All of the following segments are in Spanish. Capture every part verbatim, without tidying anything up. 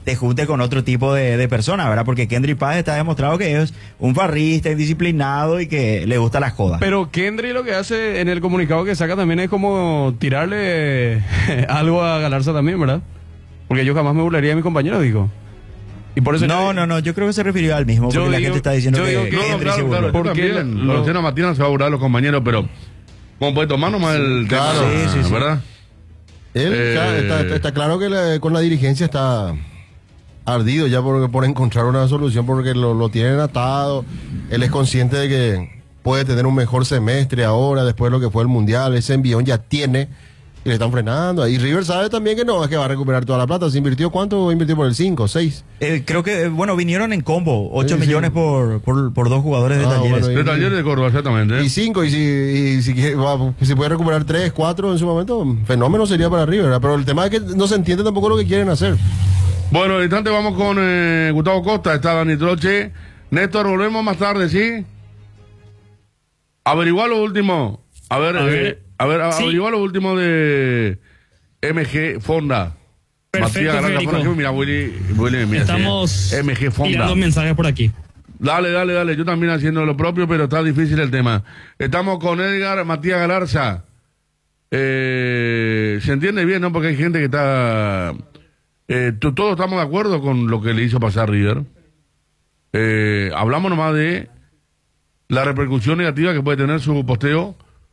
te juntes con otro tipo de, de personas, ¿verdad? Porque Kendry Páez está demostrado que es un farrista, indisciplinado y que le gusta las jodas. Pero Kendry lo que hace en el comunicado que saca también es como tirarle algo a Galarza también, ¿verdad? Porque yo jamás me burlaría de mi compañero, digo. Y por eso no, yo, no, no, yo creo que se refirió al mismo, porque digo, la gente está diciendo que, digo, que no, Kendry claro, se burló. Claro, porque lo, lo, Luciano Matías no se va a burlar a los compañeros, pero ¿cómo puede tomar nomás sí, el claro, tema? Sí, sí, ¿verdad? Él, eh, está, está, está claro que la, con la dirigencia está ardido ya por, por encontrar una solución, porque lo, lo tienen atado. Él es consciente de que puede tener un mejor semestre ahora, después de lo que fue el Mundial. Ese envión ya tiene y le están frenando. Y River sabe también que no, es que va a recuperar toda la plata. ¿Se invirtió cuánto? ¿Invirtió por el cinco, seis? Eh, creo que, bueno, vinieron en combo, ocho sí, millones sí. Por, por, por dos jugadores de ah, Talleres. Bueno, y, de Talleres de Córdoba, exactamente. Y cinco, y si, y si, va, si puede recuperar tres, cuatro en su momento, fenómeno sería para River, ¿verdad? Pero el tema es que no se entiende tampoco lo que quieren hacer. Bueno, en instante vamos con eh, Gustavo Costa, está Dani Troche. Néstor, volvemos más tarde, ¿sí? Averiguar lo último. A ver, a ver, eh, a ver sí. averiguar lo último de M G Fonda. Perfecto, Matías Federico. Fonda, mira, Willy, Willy, mira, estamos sí, M G Fonda. tirando mensajes por aquí. Dale, dale, dale. Yo también haciendo lo propio, pero está difícil el tema. Estamos con Edgar Matías Galarza. Eh, se entiende bien, ¿no? Porque hay gente que está... Eh, todos estamos de acuerdo con lo que le hizo pasar River. Eh, hablamos nomás de la repercusión negativa que puede tener su posteo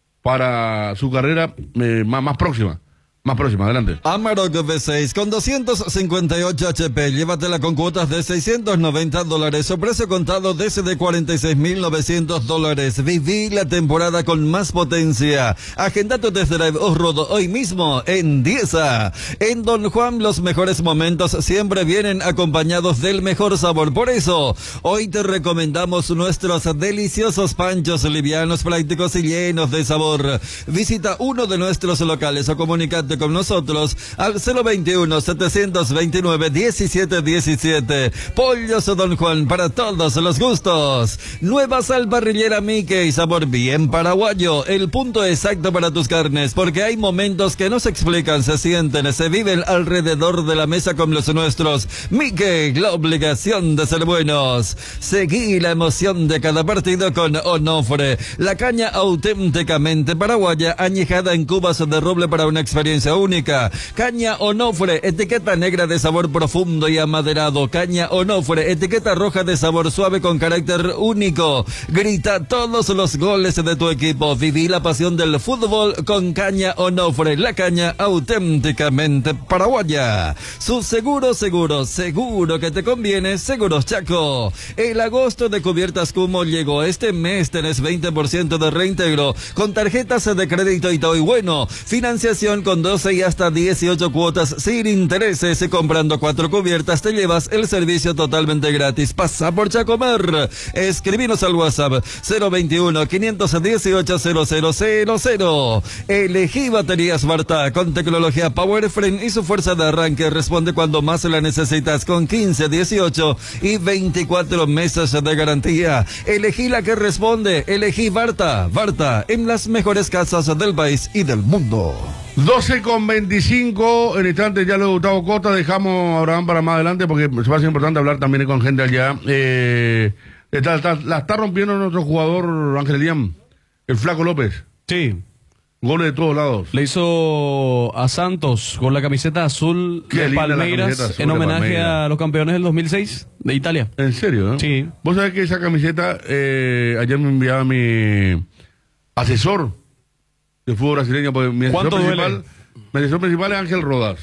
para su carrera eh, más, más próxima. Más próxima, adelante. Amarok V seis con doscientos cincuenta y ocho H P. Llévatela con cuotas de seiscientos noventa dólares o precio contado desde cuarenta y seis mil novecientos dólares. Viví la temporada con más potencia. Agenda tu test drive off-road hoy mismo en Dieza. En Don Juan los mejores momentos siempre vienen acompañados del mejor sabor. Por eso, hoy te recomendamos nuestros deliciosos panchos livianos, prácticos y llenos de sabor. Visita uno de nuestros locales o comunícate con nosotros al cero veintiuno, setecientos veintinueve, diecisiete diecisiete. Pollos Don Juan para todos los gustos. Nueva sal parrillera Mickey, sabor bien paraguayo, el punto exacto para tus carnes, porque hay momentos que no se explican, se sienten, se viven alrededor de la mesa con los nuestros. Mickey, la obligación de ser buenos. Seguí la emoción de cada partido con Onofre, la caña auténticamente paraguaya, añejada en cubas de roble para una experiencia única. Caña Onofre, etiqueta negra de sabor profundo y amaderado. Caña Onofre, etiqueta roja de sabor suave con carácter único. Grita todos los goles de tu equipo. Viví la pasión del fútbol con Caña Onofre, la caña auténticamente paraguaya. Su seguro, seguro, seguro que te conviene, Seguros Chaco. El agosto de Cubiertas Cumo llegó. Este mes tenés veinte por ciento de reintegro con tarjetas de crédito y todo y bueno. Financiación con doce y hasta dieciocho cuotas sin intereses. Comprando cuatro cubiertas te llevas el servicio totalmente gratis. Pasa por Chacomar. Escribinos al WhatsApp cero veintiuno, quinientos dieciocho, cero cero cero cero. Elegí baterías Varta con tecnología Power Frame y su fuerza de arranque responde cuando más la necesitas con quince, dieciocho y veinticuatro meses de garantía. Elegí la que responde. Elegí Varta. Varta en las mejores casas del país y del mundo. doce con veinticinco, en instante ya lo de Gustavo Costa, dejamos a Abraham para más adelante porque se va a ser importante hablar también con gente allá. Eh, está, está, la está rompiendo nuestro jugador Ángel Eliam, el Flaco López. Sí. Goles de todos lados. Le hizo a Santos con la camiseta azul Qué de Palmeiras azul en de homenaje Palmeiras. a los campeones del dos mil seis de Italia. ¿En serio? Eh? Sí. Vos sabés que esa camiseta, eh, ayer me enviaba mi asesor de fútbol brasileño, porque mi asesor ¿Cuánto principal, duele? mi asesor principal es Ángel Rodas,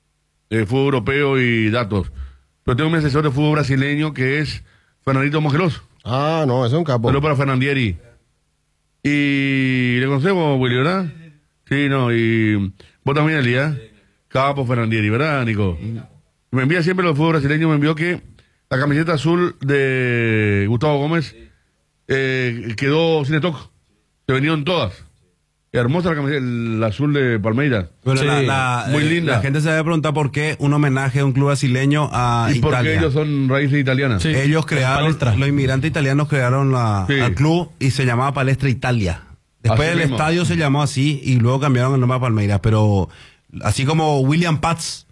de fútbol europeo y datos. Pero tengo mi asesor de fútbol brasileño que es Fernandito Mogelos. Ah, no, es un capo. Solo para Fernandieri. Y le conocemos, Willy, ¿verdad? Sí, no, y vos también, Elías. Capo Fernandieri, ¿verdad, Nico? Me envía siempre los fútbol brasileños, me envió que la camiseta azul de Gustavo Gómez eh, quedó sin stock. Se vendieron todas. Hermosa la camiseta, el azul de Palmeiras. Pero Sí, la, la, muy eh, linda. La gente se debe preguntar por qué un homenaje a un club brasileño a Y porque Italia. ellos son raíces italianas. Sí. Ellos crearon, Palestra. los inmigrantes italianos crearon la, Sí. al club y se llamaba Palestra Italia. Después Así el mismo. estadio se llamó así y luego cambiaron el nombre a Palmeiras. Pero así como William Paz